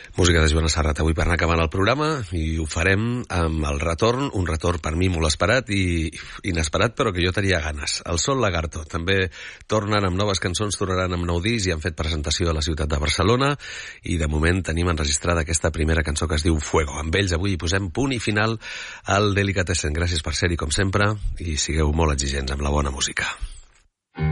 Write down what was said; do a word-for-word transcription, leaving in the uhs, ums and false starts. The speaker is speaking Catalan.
Música de Joana Serrat avui per anar acabant el programa, i ho farem amb el retorn, un retorn per mi molt esperat i inesperat, però que jo tenia ganes. El Sol Lagarto també tornen amb noves cançons, tornaran amb nou discs i han fet presentació a la ciutat de Barcelona, i de moment tenim enregistrada aquesta primera cançó que es diu Fuego. Amb ells avui posem punt i final al Delicatessen. Gràcies per ser-hi com sempre i sigueu molt exigents amb la bona música.